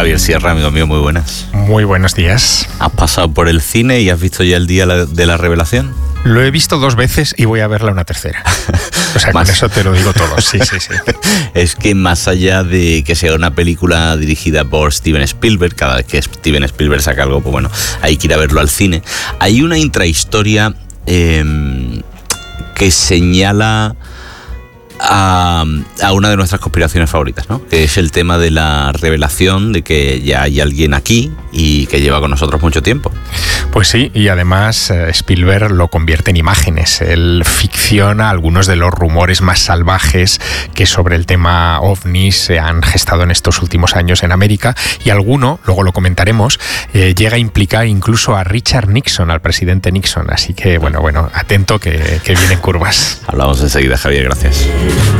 Javier Sierra, amigo mío, muy buenas. Muy buenos días. ¿Has pasado por el cine y has visto ya el día de la revelación? Lo he visto 2 veces y voy a verla una tercera. O sea, con eso te lo digo todo. Sí. Es que más allá de que sea una película dirigida por Steven Spielberg, cada vez que Steven Spielberg saca algo, pues bueno, hay que ir a verlo al cine. Hay una intrahistoria que señala a una de nuestras conspiraciones favoritas, ¿no? Que es el tema de la revelación de que ya hay alguien aquí y que lleva con nosotros mucho tiempo. Pues sí, y además Spielberg lo convierte en imágenes. Él ficciona algunos de los rumores más salvajes que sobre el tema ovnis se han gestado en estos últimos años en América, y alguno, luego lo comentaremos, llega a implicar incluso a Richard Nixon, al presidente Nixon. Así que bueno, atento que vienen curvas. Hablamos enseguida, Javier, gracias.